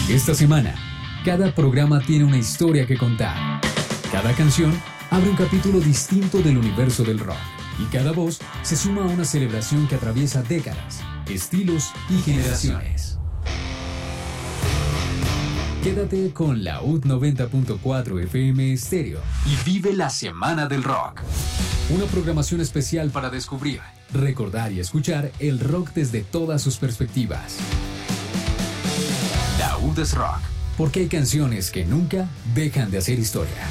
Esta semana, cada programa tiene una historia que contar. Cada canción abre un capítulo distinto del universo del rock. Y cada voz se suma a una celebración que atraviesa décadas, estilos y generaciones. Quédate con la UT 90.4 FM Estéreo y vive la Semana del Rock. Una programación especial para descubrir, recordar y escuchar el rock desde todas sus perspectivas. La UT es rock, porque hay canciones que nunca dejan de hacer historia.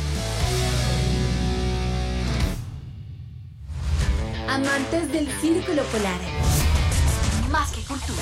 Amantes del Círculo Polar, más que cultura.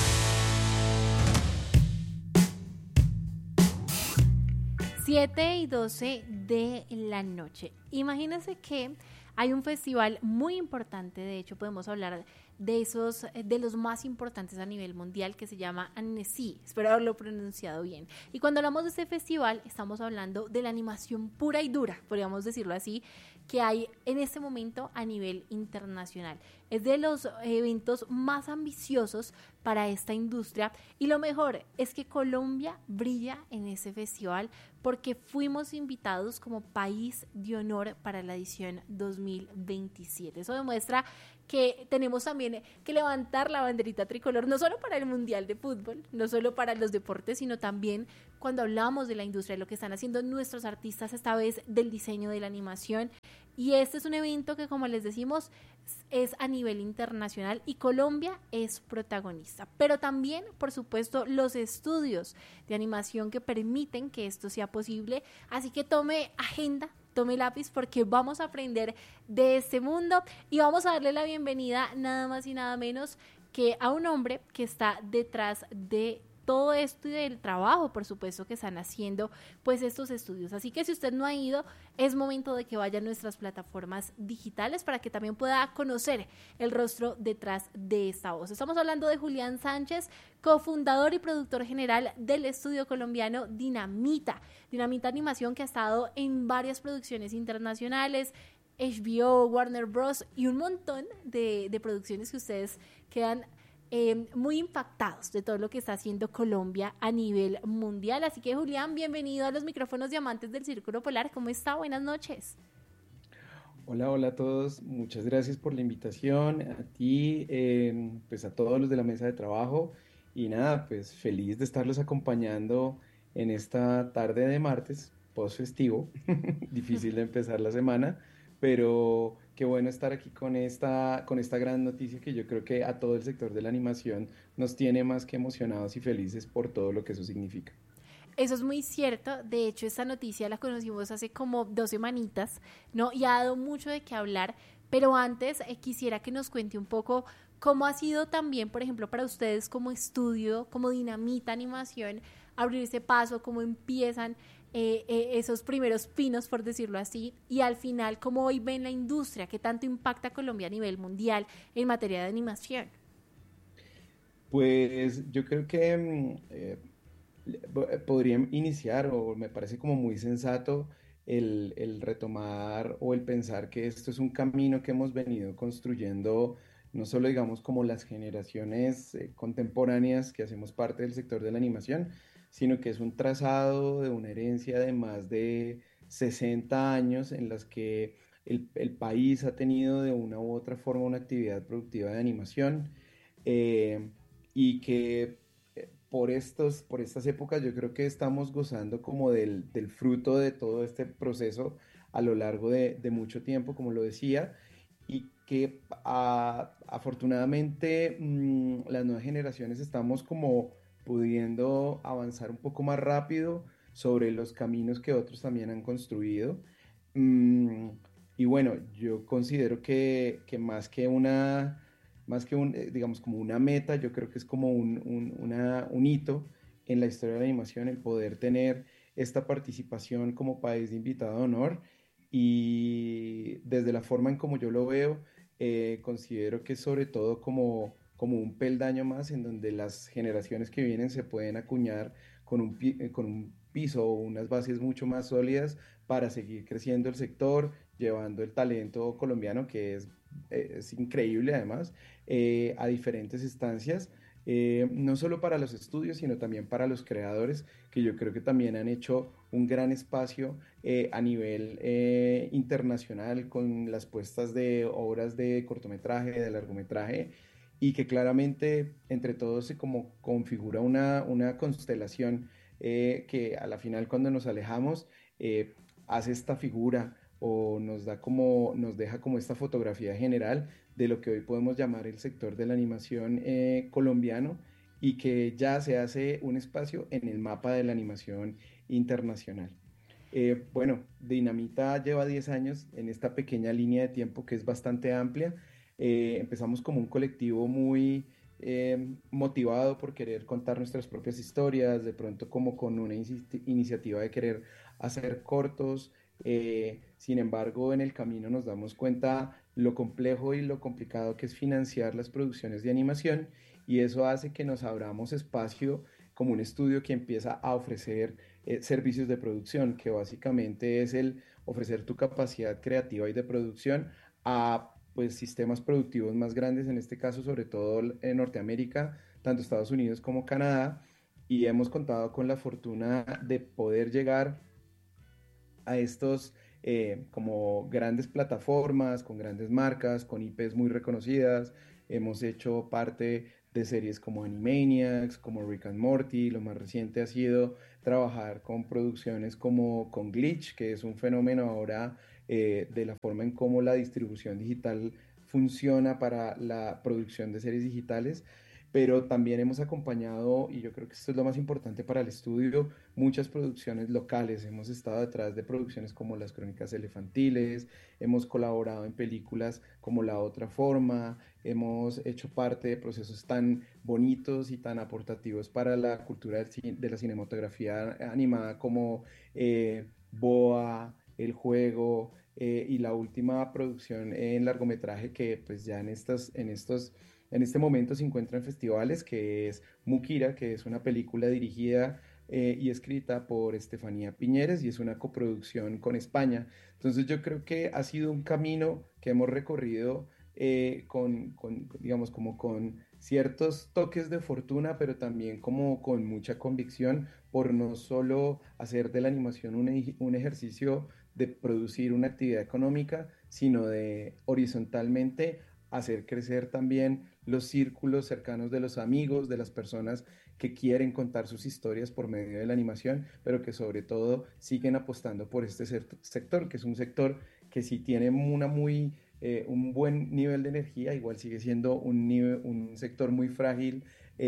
Siete y 12 de la noche. Imagínense que hay un festival muy importante, de hecho podemos hablar de los más importantes a nivel mundial, que se llama Annecy, espero haberlo pronunciado bien. Y cuando hablamos de este festival estamos hablando de la animación pura y dura, podríamos decirlo así, que hay en este momento a nivel internacional. Es de los eventos más ambiciosos para esta industria, y lo mejor es que Colombia brilla en ese festival porque fuimos invitados como país de honor para la edición 2027. Eso demuestra que tenemos también que levantar la banderita tricolor, no solo para el Mundial de Fútbol, no solo para los deportes, sino también cuando hablamos de la industria, de lo que están haciendo nuestros artistas, esta vez del diseño, de la animación. Y este es un evento que, como les decimos, es a nivel internacional y Colombia es protagonista. Pero también, por supuesto, los estudios de animación que permiten que esto sea posible. Así que tome agenda, tome lápiz, porque vamos a aprender de este mundo y vamos a darle la bienvenida nada más y nada menos que a un hombre que está detrás de todo esto y del trabajo, por supuesto, que están haciendo pues estos estudios. Así que si usted no ha ido, es momento de que vaya a nuestras plataformas digitales para que también pueda conocer el rostro detrás de esta voz. Estamos hablando de Julián Sánchez, cofundador y productor general del estudio colombiano Dinamita Animación, que ha estado en varias producciones internacionales, HBO, Warner Bros. Y un montón de producciones que ustedes quedan muy impactados de todo lo que está haciendo Colombia a nivel mundial. Así que, Julián, bienvenido a los micrófonos de Amantes del Círculo Polar. ¿Cómo está? Buenas noches. Hola a todos, muchas gracias por la invitación, a ti, pues a todos los de la mesa de trabajo, y nada, pues feliz de estarlos acompañando en esta tarde de martes, post festivo, difícil de empezar la semana, pero qué bueno estar aquí con esta gran noticia que yo creo que a todo el sector de la animación nos tiene más que emocionados y felices por todo lo que eso significa. Eso es muy cierto. De hecho, esta noticia la conocimos hace como 2 semanitas, ¿no? Y ha dado mucho de qué hablar. Pero antes quisiera que nos cuente un poco cómo ha sido también, por ejemplo, para ustedes como estudio, como Dinamita Animación, abrirse paso, cómo empiezan esos primeros pinos, por decirlo así, y al final cómo hoy ven la industria, qué tanto impacta a Colombia a nivel mundial en materia de animación. Pues yo creo que podría iniciar, o me parece como muy sensato, el retomar o el pensar que esto es un camino que hemos venido construyendo, no solo digamos como las generaciones contemporáneas que hacemos parte del sector de la animación, sino que es un trazado de una herencia de más de 60 años en las que el país ha tenido de una u otra forma una actividad productiva de animación, eh, y que por estas épocas yo creo que estamos gozando como del fruto de todo este proceso a lo largo de mucho tiempo, como lo decía, y que afortunadamente las nuevas generaciones estamos como pudiendo avanzar un poco más rápido sobre los caminos que otros también han construido. Mm, y bueno, yo considero que más que digamos, como una meta, yo creo que es como un hito en la historia de la animación el poder tener esta participación como país de invitado de honor. Y desde la forma en como yo lo veo, considero que es sobre todo como un peldaño más en donde las generaciones que vienen se pueden acuñar con un piso o unas bases mucho más sólidas para seguir creciendo el sector, llevando el talento colombiano, que es increíble además, a diferentes instancias, no solo para los estudios, sino también para los creadores, que yo creo que también han hecho un gran espacio a nivel internacional con las puestas de obras de cortometraje, de largometraje, y que claramente entre todos se como configura una constelación que a la final cuando nos alejamos hace esta figura o nos deja como esta fotografía general de lo que hoy podemos llamar el sector de la animación colombiano y que ya se hace un espacio en el mapa de la animación internacional. Bueno, Dinamita lleva 10 años en esta pequeña línea de tiempo que es bastante amplia. Empezamos como un colectivo muy motivado por querer contar nuestras propias historias, de pronto como con una iniciativa de querer hacer cortos. Sin embargo, en el camino nos damos cuenta lo complejo y lo complicado que es financiar las producciones de animación y eso hace que nos abramos espacio como un estudio que empieza a ofrecer servicios de producción, que básicamente es el ofrecer tu capacidad creativa y de producción a pues sistemas productivos más grandes, en este caso sobre todo en Norteamérica, tanto Estados Unidos como Canadá, y hemos contado con la fortuna de poder llegar a estos como grandes plataformas, con grandes marcas, con IPs muy reconocidas. Hemos hecho parte de series como Animaniacs, como Rick and Morty. Lo más reciente ha sido trabajar con producciones como con Glitch, que es un fenómeno ahora de la forma en cómo la distribución digital funciona para la producción de series digitales, pero también hemos acompañado, y yo creo que esto es lo más importante para el estudio, muchas producciones locales. Hemos estado detrás de producciones como Las Crónicas Elefantiles, hemos colaborado en películas como La Otra Forma, hemos hecho parte de procesos tan bonitos y tan aportativos para la cultura de la cinematografía animada como Boa, El Juego, y la última producción en largometraje que pues ya en este momento se encuentra en festivales, que es Mukira, que es una película dirigida y escrita por Estefanía Piñeres y es una coproducción con España. Entonces yo creo que ha sido un camino que hemos recorrido digamos, como con ciertos toques de fortuna, pero también como con mucha convicción por no solo hacer de la animación un ejercicio de producir una actividad económica, sino de horizontalmente hacer crecer también los círculos cercanos de los amigos, de las personas que quieren contar sus historias por medio de la animación, pero que sobre todo siguen apostando por este sector, que es un sector que si tiene un buen nivel de energía, igual sigue siendo un sector muy frágil,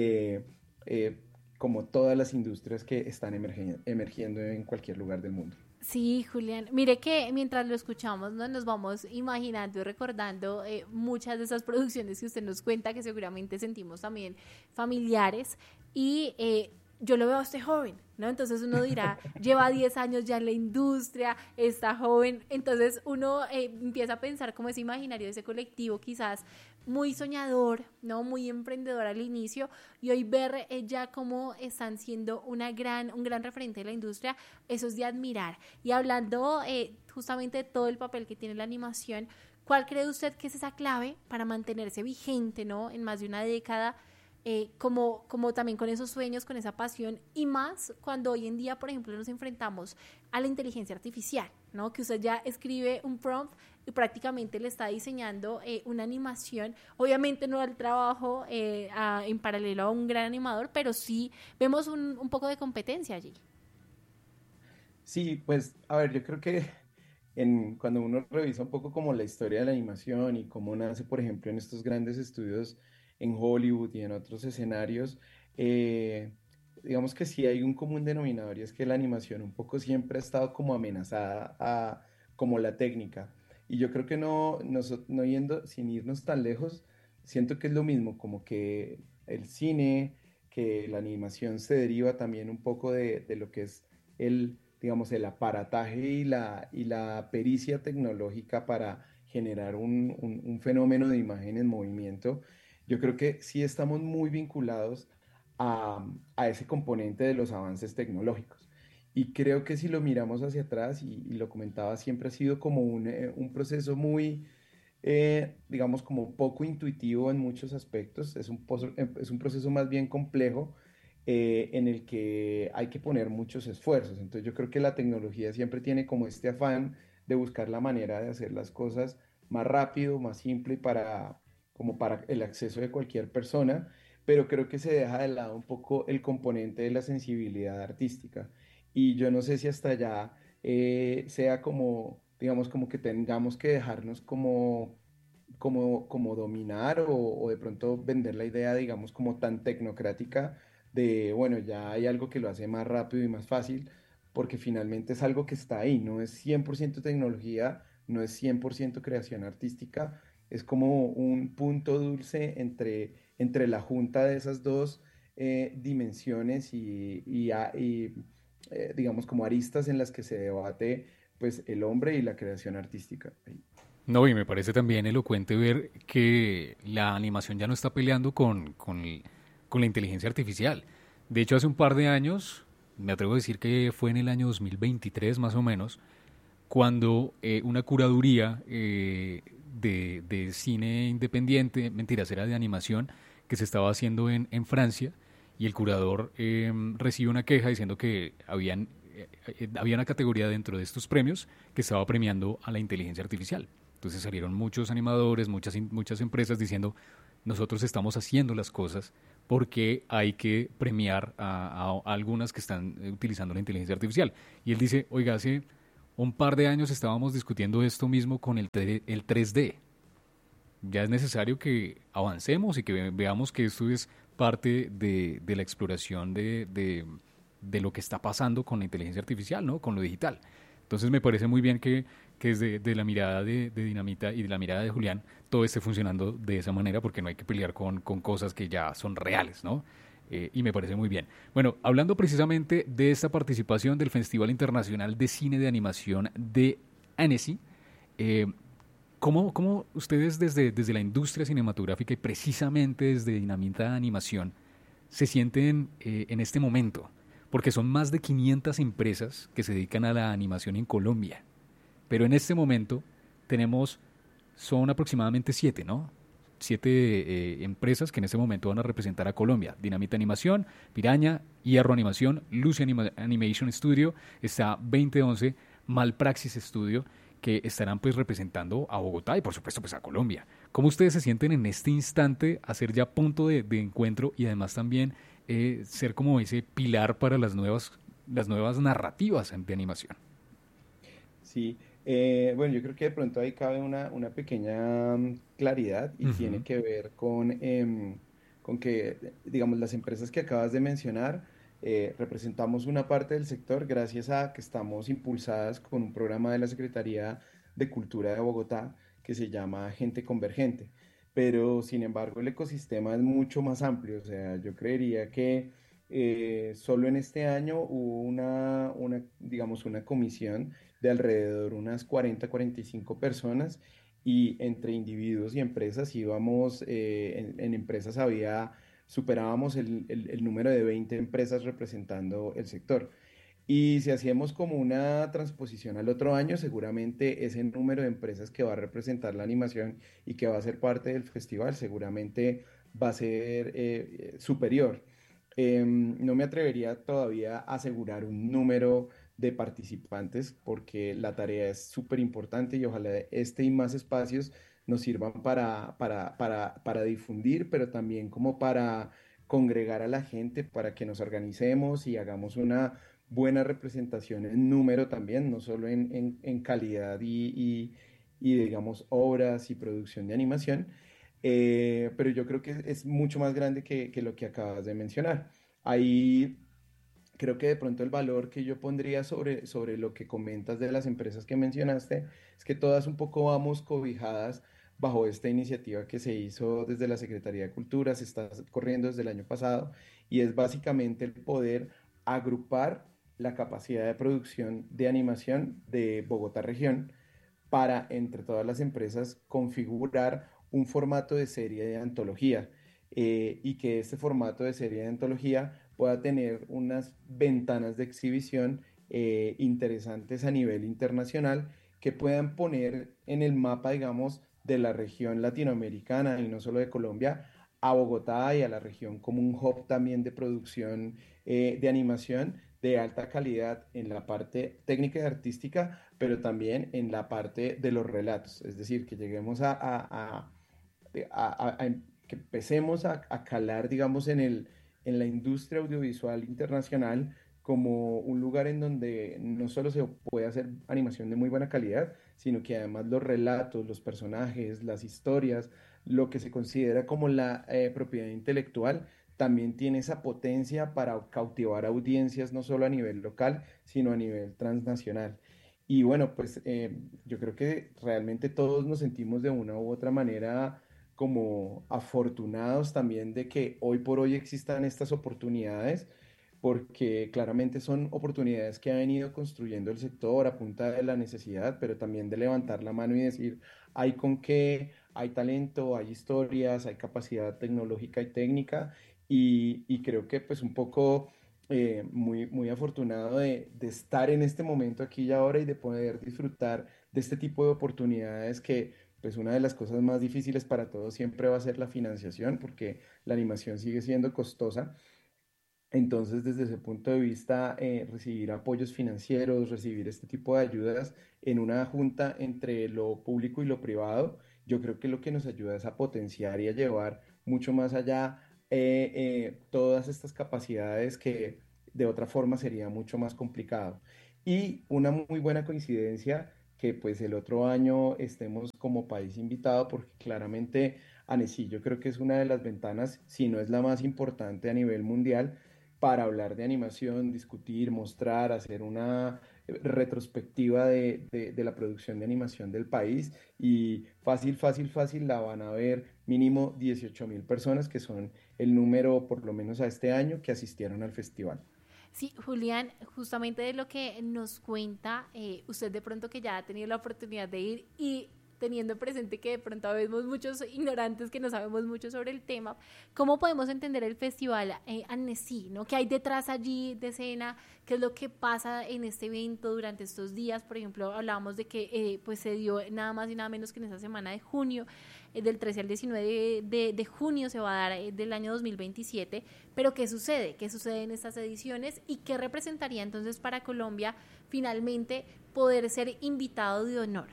como todas las industrias que están emergiendo en cualquier lugar del mundo. Sí, Julián. Mire que mientras lo escuchamos, ¿no? Nos vamos imaginando y recordando muchas de esas producciones que usted nos cuenta, que seguramente sentimos también familiares. Y yo lo veo a usted joven, ¿no? Entonces uno dirá, lleva 10 años ya en la industria, está joven. Entonces uno empieza a pensar como ese imaginario de ese colectivo quizás muy soñador, ¿no? Muy emprendedor al inicio, y hoy ver ya cómo están siendo un gran referente de la industria, eso es de admirar. Y hablando justamente de todo el papel que tiene la animación, ¿cuál cree usted que es esa clave para mantenerse vigente, ¿no? En más de una década, como también con esos sueños, con esa pasión, y más cuando hoy en día, por ejemplo, nos enfrentamos a la inteligencia artificial, ¿no? Que usted ya escribe un prompt y prácticamente le está diseñando una animación, obviamente no al trabajo en paralelo a un gran animador, pero sí vemos un poco de competencia allí. Sí, pues a ver, yo creo que cuando uno revisa un poco como la historia de la animación y cómo nace, por ejemplo, en estos grandes estudios en Hollywood y en otros escenarios, eh, digamos que sí hay un común denominador y es que la animación un poco siempre ha estado como amenazada como la técnica. Y yo creo que no sin irnos tan lejos, siento que es lo mismo, como que el cine, que la animación se deriva también un poco de lo que es digamos, el aparataje y la pericia tecnológica para generar un fenómeno de imagen en movimiento. Yo creo que sí estamos muy vinculados a ese componente de los avances tecnológicos. Y creo que si lo miramos hacia atrás, y lo comentaba, siempre ha sido como un proceso muy digamos, como poco intuitivo en muchos aspectos, es un proceso más bien complejo en el que hay que poner muchos esfuerzos. Entonces yo creo que la tecnología siempre tiene como este afán de buscar la manera de hacer las cosas más rápido, más simple y como para el acceso de cualquier persona, pero creo que se deja de lado un poco el componente de la sensibilidad artística. Y yo no sé si hasta allá sea como, digamos, como que tengamos que dejarnos como dominar o de pronto vender la idea, digamos, como tan tecnocrática de, bueno, ya hay algo que lo hace más rápido y más fácil, porque finalmente es algo que está ahí, no es 100% tecnología, no es 100% creación artística, es como un punto dulce entre la junta de esas dos dimensiones y digamos, como aristas en las que se debate pues el hombre y la creación artística. No, y me parece también elocuente ver que la animación ya no está peleando con la inteligencia artificial. De hecho, hace un par de años, me atrevo a decir que fue en el año 2023 más o menos, cuando una curaduría de cine independiente, mentiras, era de animación, que se estaba haciendo en Francia, y el curador recibe una queja diciendo que había una categoría dentro de estos premios que estaba premiando a la inteligencia artificial. Entonces salieron muchos animadores, muchas empresas diciendo, nosotros estamos haciendo las cosas porque hay que premiar a algunas que están utilizando la inteligencia artificial. Y él dice, oiga, hace un par de años estábamos discutiendo esto mismo con el 3D. Ya es necesario que avancemos y que veamos que esto es parte de la exploración de lo que está pasando con la inteligencia artificial, ¿no? Con lo digital. Entonces me parece muy bien que desde de la mirada de Dinamita y de la mirada de Julián todo esté funcionando de esa manera porque no hay que pelear con cosas que ya son reales, ¿no? Y me parece muy bien. Bueno, hablando precisamente de esta participación del Festival Internacional de Cine de Animación de Annecy, eh, ¿cómo ustedes desde la industria cinematográfica y precisamente desde Dinamita Animación se sienten en este momento? Porque son más de 500 empresas que se dedican a la animación en Colombia. Pero en este momento son aproximadamente 7, ¿no? 7 empresas que en este momento van a representar a Colombia. Dinamita Animación, Piraña, Hierro Animación, Lucy Animation Studio, está 2011, Malpraxis Studio, que estarán pues representando a Bogotá y por supuesto pues a Colombia. ¿Cómo ustedes se sienten en este instante a ser ya punto de encuentro y además también ser como ese pilar para las nuevas narrativas de animación? Sí, bueno, yo creo que de pronto ahí cabe una pequeña claridad y tiene Ujú. que ver con que, digamos, las empresas que acabas de mencionar, representamos una parte del sector gracias a que estamos impulsadas con un programa de la Secretaría de Cultura de Bogotá que se llama Gente Convergente. Pero, sin embargo, el ecosistema es mucho más amplio. O sea, yo creería que solo en este año hubo digamos, una comisión de alrededor unas 40, 45 personas y entre individuos y empresas íbamos, en empresas superábamos el número de 20 empresas representando el sector. Y si hacemos como una transposición al otro año, seguramente ese número de empresas que va a representar la animación y que va a ser parte del festival, seguramente va a ser superior. No me atrevería todavía a asegurar un número de participantes porque la tarea es súper importante y ojalá este y más espacios nos sirvan para difundir, pero también como para congregar a la gente, para que nos organicemos y hagamos una buena representación en número también, no solo en calidad y, digamos, obras y producción de animación. Pero yo creo que es mucho más grande que lo que acabas de mencionar. Ahí creo que de pronto el valor que yo pondría sobre lo que comentas de las empresas que mencionaste es que todas un poco vamos cobijadas bajo esta iniciativa que se hizo desde la Secretaría de Cultura, se está corriendo desde el año pasado, y es básicamente el poder agrupar la capacidad de producción de animación de Bogotá región para, entre todas las empresas, configurar un formato de serie de antología y que este formato de serie de antología pueda tener unas ventanas de exhibición interesantes a nivel internacional que puedan poner en el mapa, digamos, de la región latinoamericana y no solo de Colombia a Bogotá y a la región como un hub también de producción de animación de alta calidad en la parte técnica y artística, pero también en la parte de los relatos. Es decir, que lleguemos que empecemos a calar, digamos, en la industria audiovisual internacional como un lugar en donde no solo se puede hacer animación de muy buena calidad, sino que además los relatos, los personajes, las historias, lo que se considera como la propiedad intelectual, también tiene esa potencia para cautivar audiencias no solo a nivel local, sino a nivel transnacional. Y bueno, pues yo creo que realmente todos nos sentimos de una u otra manera como afortunados también de que hoy por hoy existan estas oportunidades, porque claramente son oportunidades que ha venido construyendo el sector a punta de la necesidad, pero también de levantar la mano y decir, hay con qué, hay talento, hay historias, hay capacidad tecnológica y técnica, y creo que pues un poco muy afortunado de estar en este momento aquí y ahora y de poder disfrutar de este tipo de oportunidades que pues una de las cosas más difíciles para todos siempre va a ser la financiación, porque la animación sigue siendo costosa. Entonces, desde ese punto de vista, recibir apoyos financieros, recibir este tipo de ayudas en una junta entre lo público y lo privado, yo creo que lo que nos ayuda es a potenciar y a llevar mucho más allá todas estas capacidades que de otra forma sería mucho más complicado. Y una muy buena coincidencia que pues el otro año estemos como país invitado, porque claramente Annecy yo creo que es una de las ventanas, si no es la más importante a nivel mundial para hablar de animación, discutir, mostrar, hacer una retrospectiva de la producción de animación del país y fácil la van a ver mínimo 18.000 personas, que son el número por lo menos a este año que asistieron al festival. Sí, Julián, justamente de lo que nos cuenta, usted de pronto que ya ha tenido la oportunidad de ir y teniendo presente que de pronto vemos muchos ignorantes que no sabemos mucho sobre el tema, ¿cómo podemos entender el festival Annecy, ¿no? ¿Qué hay detrás allí de escena? ¿Qué es lo que pasa en este evento durante estos días? Por ejemplo, hablábamos de que pues se dio nada más y nada menos que en esa semana de junio, del 13 al 19 de junio se va a dar del año 2027, pero ¿qué sucede? ¿Qué sucede en estas ediciones? ¿Y qué representaría entonces para Colombia finalmente poder ser invitado de honor?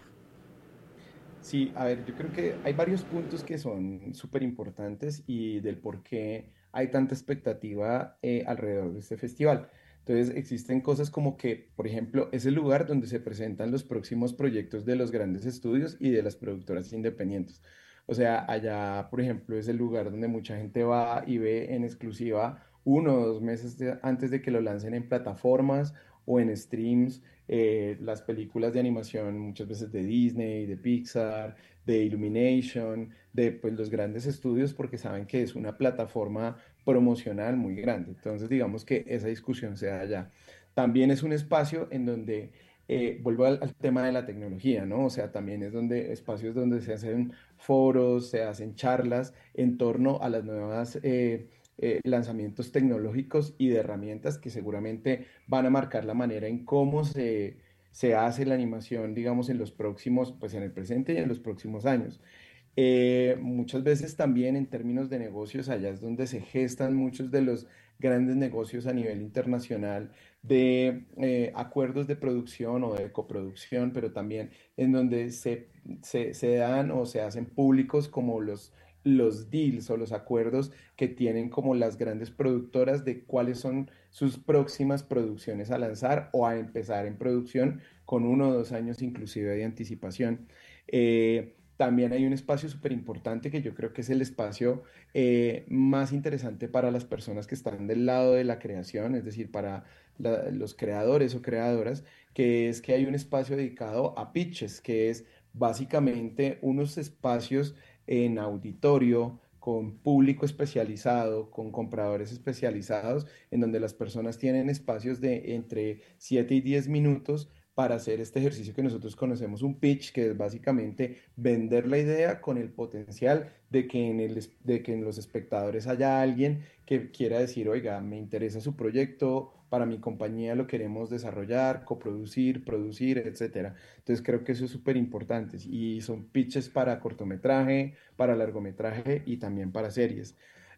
Sí, a ver, yo creo que hay varios puntos que son súper importantes y del por qué hay tanta expectativa alrededor de este festival. Entonces, existen cosas como que, por ejemplo, es el lugar donde se presentan los próximos proyectos de los grandes estudios y de las productoras independientes. O sea, allá, por ejemplo, es el lugar donde mucha gente va y ve en exclusiva 1 o 2 meses antes de que lo lancen en plataformas o en streams las películas de animación muchas veces de Disney, de Pixar, de Illumination, de pues, los grandes estudios porque saben que es una plataforma promocional muy grande. Entonces digamos que esa discusión se da allá. También es un espacio en donde, vuelvo al tema de la tecnología, ¿no? O sea, también es donde espacios donde se hacen foros, se hacen charlas en torno a las nuevas lanzamientos tecnológicos y de herramientas que seguramente van a marcar la manera en cómo se hace la animación, digamos, en los próximos, pues en el presente y en los próximos años. Muchas veces también en términos de negocios, allá es donde se gestan muchos de los grandes negocios a nivel internacional de acuerdos de producción o de coproducción, pero también en donde se dan o se hacen públicos como los deals o los acuerdos que tienen como las grandes productoras de cuáles son sus próximas producciones a lanzar o a empezar en producción con 1 o 2 años inclusive de anticipación. También hay un espacio súper importante que yo creo que es el espacio más interesante para las personas que están del lado de la creación, es decir, para los creadores o creadoras, que es que hay un espacio dedicado a pitches, que es básicamente unos espacios en auditorio con público especializado, con compradores especializados, en donde las personas tienen espacios de entre 7 y 10 minutos para hacer este ejercicio que nosotros conocemos un pitch, que es básicamente vender la idea con el potencial de que de que en los espectadores haya alguien que quiera decir, oiga, me interesa su proyecto, para mi compañía lo queremos desarrollar, coproducir, producir, etcétera. Entonces creo que eso es súper importante y son pitches para cortometraje, para largometraje y también para series.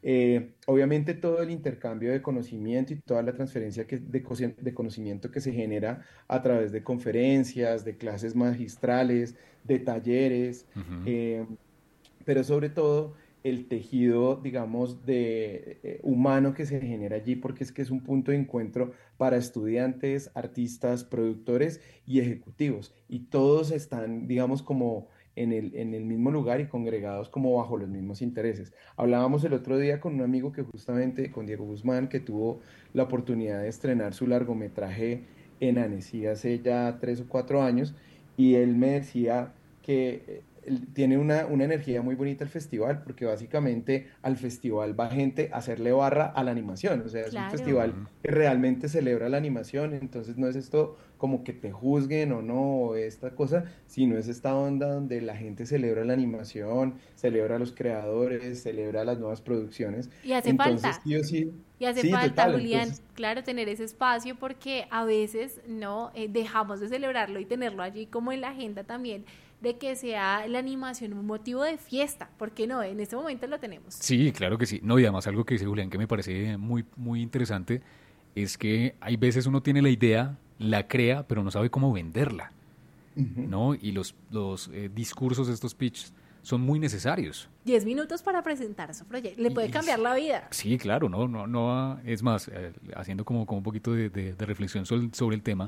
Obviamente todo el intercambio de conocimiento y toda la transferencia de conocimiento que se genera a través de conferencias, de clases magistrales, de talleres, Ujú. eh, pero sobre todo el tejido, digamos, de humano que se genera allí, porque es que es un punto de encuentro para estudiantes, artistas, productores y ejecutivos, y todos están, digamos, como en el mismo lugar y congregados como bajo los mismos intereses. Hablábamos el otro día con un amigo que justamente, con Diego Guzmán, que tuvo la oportunidad de estrenar su largometraje en Annecy hace ya 3 o 4 años, y él me decía que tiene una energía muy bonita el festival, porque básicamente al festival va gente a hacerle barra a la animación, o sea, es un Claro. festival Ujú. que realmente celebra la animación, entonces no es esto como que te juzguen o no, o esta cosa, sino es esta onda donde la gente celebra la animación, celebra a los creadores, celebra las nuevas producciones, Y hace entonces falta. sí o sí, Y hace sí, falta, total, Julián, entonces claro, tener ese espacio porque a veces no dejamos de celebrarlo y tenerlo allí como en la agenda también, de que sea la animación un motivo de fiesta, porque no, en este momento lo tenemos. Sí, claro que sí. No, y además algo que dice Julián que me parece muy, muy interesante es que hay veces uno tiene la idea, la crea, pero no sabe cómo venderla, ujú. ¿no? Y los discursos de estos pitches son muy necesarios. 10 minutos para presentar su proyecto, le puede Y cambiar la vida. sí, claro, no, es más, haciendo como un poquito de reflexión sobre el tema,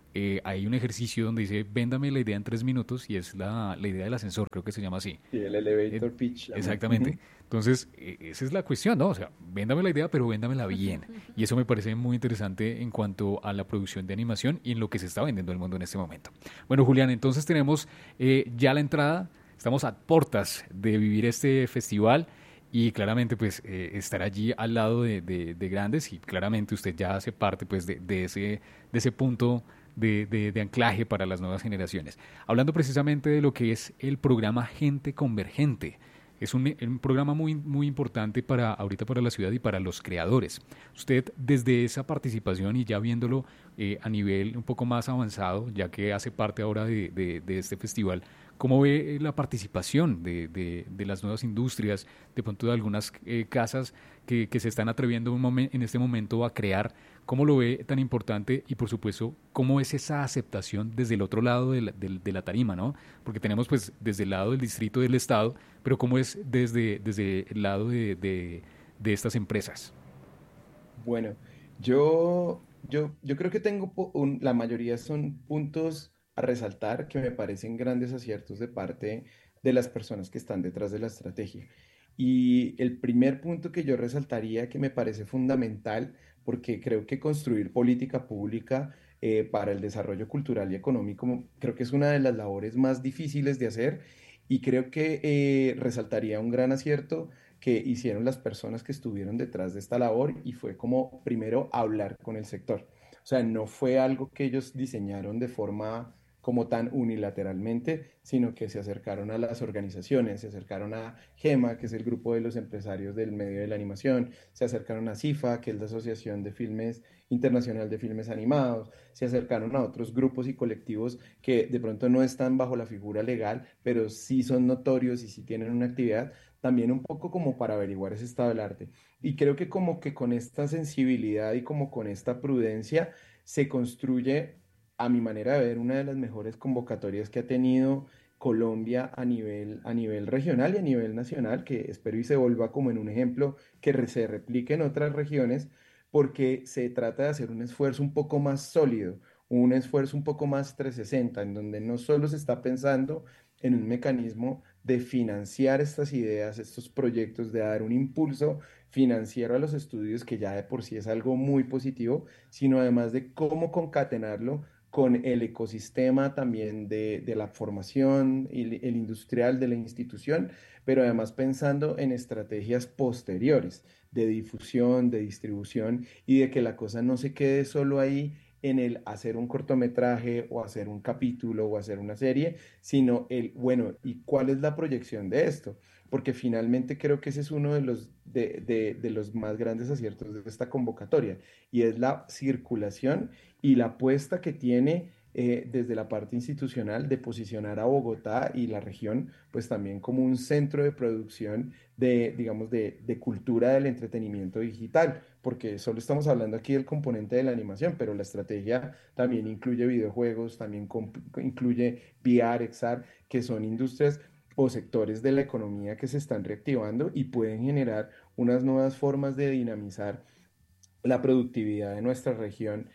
hay un ejercicio donde dice, véndame la idea en 3 minutos y es la idea del ascensor, creo que se llama así. Sí, el Eh, elevator pitch llaman. Exactamente. Ujú. Entonces, esa es la cuestión, ¿no? O sea, véndame la idea, pero véndamela bien. Y eso me parece muy interesante en cuanto a la producción de animación y en lo que se está vendiendo en el mundo en este momento. Bueno, Julián, entonces tenemos ya la entrada, estamos a portas de vivir este festival y claramente pues estar allí al lado de grandes y claramente usted ya hace parte pues de ese punto de anclaje para las nuevas generaciones. Hablando precisamente de lo que es el programa Gente Convergente. Es un programa muy, muy importante ahorita para la ciudad y para los creadores. Usted, desde esa participación y ya viéndolo a nivel un poco más avanzado, ya que hace parte ahora de este festival, ¿cómo ve la participación de las nuevas industrias, de pronto de algunas casas que se están atreviendo en este momento a crear? ¿Cómo lo ve tan importante? Y por supuesto, ¿cómo es esa aceptación desde el otro lado de la tarima, ¿no? Porque tenemos pues desde el lado del distrito del estado, pero ¿cómo es desde el lado de estas empresas? Bueno, yo creo que tengo la mayoría son puntos a resaltar que me parecen grandes aciertos de parte de las personas que están detrás de la estrategia. Y el primer punto que yo resaltaría que me parece fundamental, porque creo que construir política pública para el desarrollo cultural y económico, creo que es una de las labores más difíciles de hacer, y creo que resaltaría un gran acierto que hicieron las personas que estuvieron detrás de esta labor, y fue como primero hablar con el sector. O sea, no fue algo que ellos diseñaron de forma como tan unilateralmente, sino que se acercaron a las organizaciones, se acercaron a GEMA, que es el grupo de los empresarios del medio de la animación, se acercaron a CIFA, que es la Asociación de Filmes Internacional de Filmes Animados, se acercaron a otros grupos y colectivos que de pronto no están bajo la figura legal, pero sí son notorios y sí tienen una actividad, también un poco como para averiguar ese estado del arte. Y creo que como que con esta sensibilidad y como con esta prudencia se construye, a mi manera de ver, una de las mejores convocatorias que ha tenido Colombia a nivel regional y a nivel nacional, que espero y se vuelva como en un ejemplo que se replique en otras regiones, porque se trata de hacer un esfuerzo un poco más sólido, un esfuerzo un poco más 360, en donde no solo se está pensando en un mecanismo de financiar estas ideas, estos proyectos, de dar un impulso financiero a los estudios, que ya de por sí es algo muy positivo, sino además de cómo concatenarlo con el ecosistema también de la formación y el industrial de la institución, pero además pensando en estrategias posteriores de difusión, de distribución, y de que la cosa no se quede solo ahí en el hacer un cortometraje o hacer un capítulo o hacer una serie, sino bueno, ¿y cuál es la proyección de esto? Porque finalmente creo que ese es uno de los más grandes aciertos de esta convocatoria, y es la circulación y la apuesta que tiene desde la parte institucional de posicionar a Bogotá y la región pues también como un centro de producción digamos, de cultura del entretenimiento digital, porque solo estamos hablando aquí del componente de la animación, pero la estrategia también incluye videojuegos, también incluye VR, XR, que son industrias o sectores de la economía que se están reactivando y pueden generar unas nuevas formas de dinamizar la productividad de nuestra región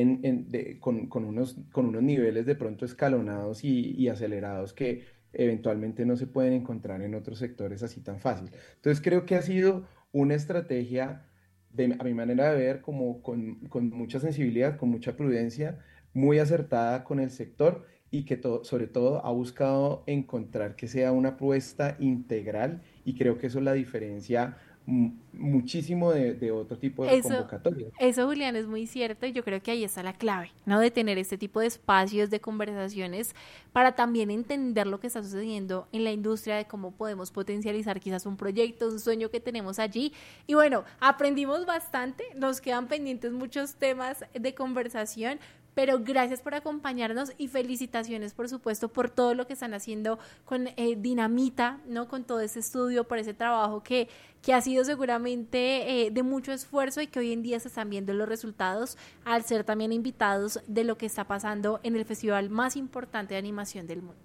con unos niveles de pronto escalonados y acelerados que eventualmente no se pueden encontrar en otros sectores así tan fácil. Entonces creo que ha sido una estrategia, a mi manera de ver, como con mucha sensibilidad, con mucha prudencia, muy acertada con el sector y que sobre todo ha buscado encontrar que sea una apuesta integral, y creo que eso es la diferencia muchísimo de otro tipo de convocatorias. Eso, Julián, es muy cierto, y yo creo que ahí está la clave, ¿no? De tener este tipo de espacios, de conversaciones, para también entender lo que está sucediendo en la industria, de cómo podemos potencializar quizás un proyecto, un sueño que tenemos allí. Y bueno, aprendimos bastante, nos quedan pendientes muchos temas de conversación, pero gracias por acompañarnos y felicitaciones, por supuesto, por todo lo que están haciendo con Dinamita, ¿no? Con todo ese estudio, por ese trabajo que ha sido seguramente de mucho esfuerzo, y que hoy en día se están viendo los resultados al ser también invitados de lo que está pasando en el festival más importante de animación del mundo.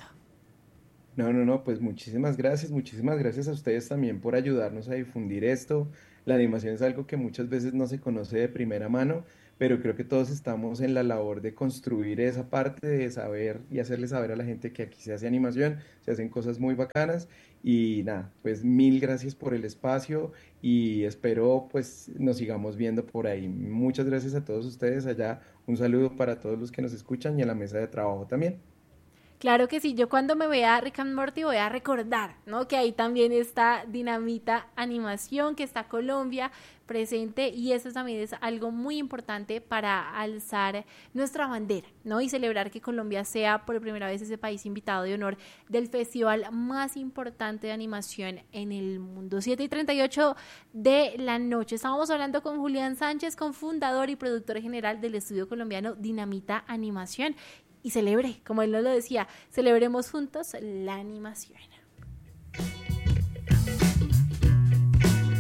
No, pues muchísimas gracias a ustedes también por ayudarnos a difundir esto. La animación es algo que muchas veces no se conoce de primera mano, pero creo que todos estamos en la labor de construir esa parte, de saber y hacerle saber a la gente que aquí se hace animación, se hacen cosas muy bacanas, y nada, pues mil gracias por el espacio y espero pues nos sigamos viendo por ahí. Muchas gracias a todos ustedes allá, un saludo para todos los que nos escuchan y a la mesa de trabajo también. Claro que sí, yo cuando me vea Rick and Morty voy a recordar, ¿no? Que ahí también está Dinamita Animación, que está Colombia presente, y eso también es algo muy importante para alzar nuestra bandera, ¿no? Y celebrar que Colombia sea por primera vez ese país invitado de honor del festival más importante de animación en el mundo. 7:38 de la noche. Estábamos hablando con Julián Sánchez, cofundador y productor general del estudio colombiano Dinamita Animación. Y celebre, como él nos lo decía, celebremos juntos la animación.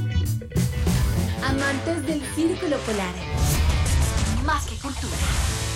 Amantes del Círculo Polar, más que cultura.